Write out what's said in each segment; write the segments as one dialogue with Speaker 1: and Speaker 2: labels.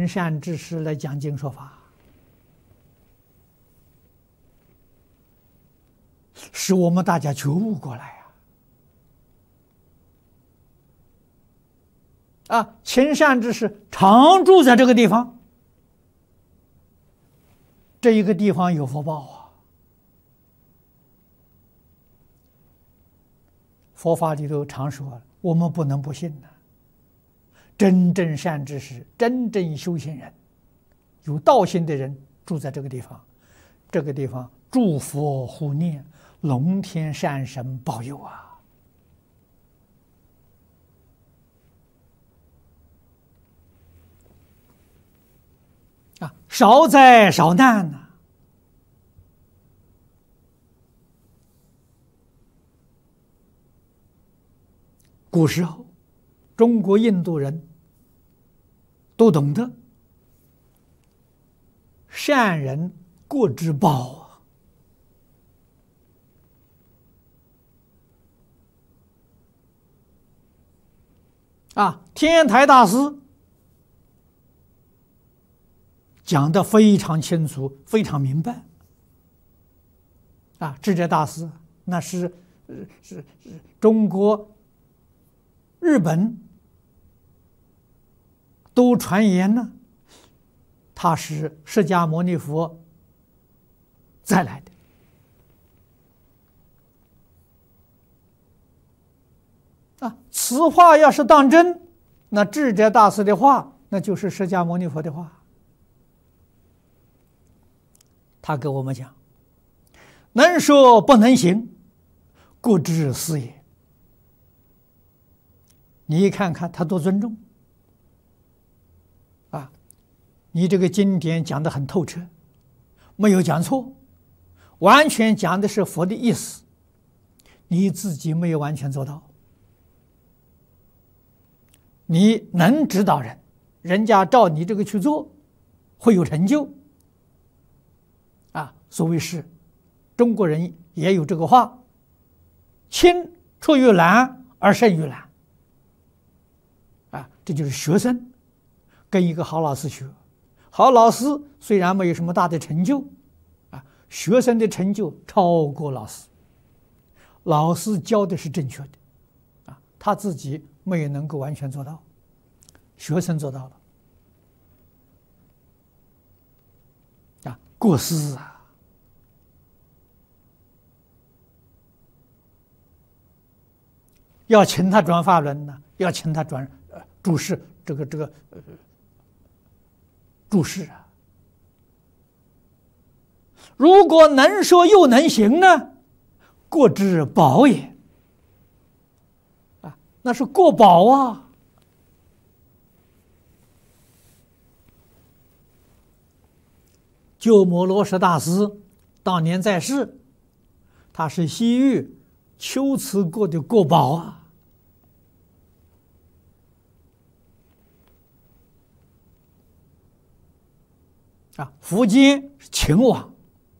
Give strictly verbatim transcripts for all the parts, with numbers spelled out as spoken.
Speaker 1: 勤善知识来讲经说法，使我们大家觉悟过来啊！啊，勤善知识常住在这个地方，这一个地方有福报啊！佛法里头常说，我们不能不信呢。真正善知识、真正修行人、有道心的人住在这个地方，这个地方诸佛护念，龙天善神保佑啊！啊，少灾少难呐、啊！古时候，中国印度人都懂得善人过之报啊！啊，天台大师讲得非常清楚，非常明白。啊，智者大师那是呃是是中国。日本都传言呢，他是释迦牟尼佛再来的啊。此话要是当真，那智者大师的话，那就是释迦牟尼佛的话。他给我们讲：能说不能行，故知是也。你看看他多尊重啊！你这个经典讲得很透彻，没有讲错，完全讲的是佛的意思，你自己没有完全做到。你能指导人，人家照你这个去做，会有成就啊！所谓是，中国人也有这个话：青出于蓝而胜于蓝。啊，这就是学生跟一个好老师学，好老师虽然没有什么大的成就，啊，学生的成就超过老师。老师教的是正确的，啊，他自己没有能够完全做到，学生做到了。啊，过失啊！要请他转法轮呢，要请他转。注释这个这个呃注释啊，如果能说又能行呢，过之宝也啊，那是过宝啊。鸠摩罗什大师当年在世，他是西域求持国的国宝啊。啊，苻坚是秦王，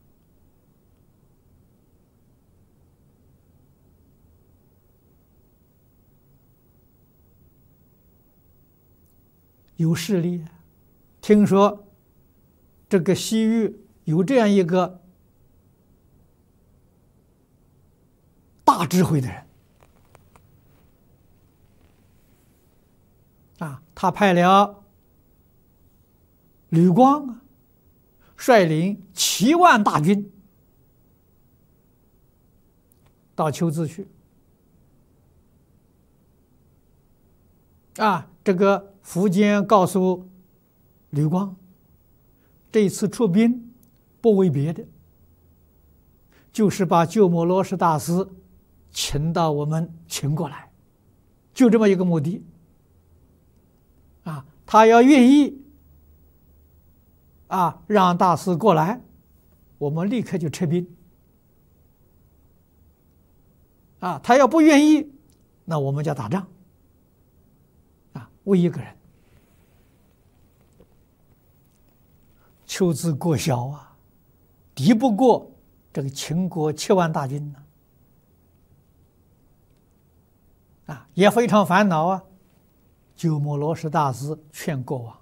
Speaker 1: 有势力。听说这个西域有这样一个大智慧的人，啊，他派了吕光啊。率领七万大军到丘兹去啊！这个苻坚告诉吕光，这次出兵不为别的，就是把鸠摩罗什大师请到我们秦国来，就这么一个目的啊！他要愿意。啊，让大师过来，我们立刻就撤兵。啊，他要不愿意，那我们就打仗。啊，为一个人，丘兹国小啊，敌不过这个秦国七万大军呢。啊，也非常烦恼啊。鸠摩罗什大师劝国王。